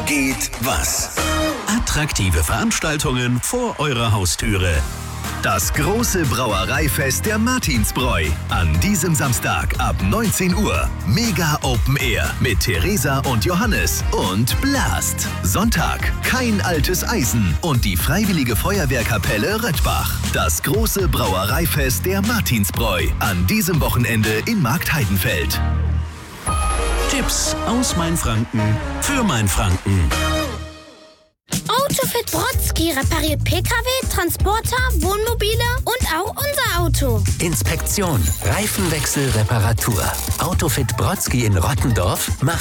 geht was. Attraktive Veranstaltungen vor eurer Haustüre. Das große Brauereifest der Martinsbräu. An diesem Samstag ab 19 Uhr. Mega Open Air mit Theresa und Johannes und Blast. Sonntag kein altes Eisen und die Freiwillige Feuerwehrkapelle Röttbach. Das große Brauereifest der Martinsbräu. An diesem Wochenende in Marktheidenfeld. Tipps aus Mainfranken für Mainfranken. Autofit Brodsky repariert Pkw, Transporter, Wohnmobile und auch unser Auto. Inspektion, Reifenwechsel, Reparatur. Autofit Brodsky in Rottendorf macht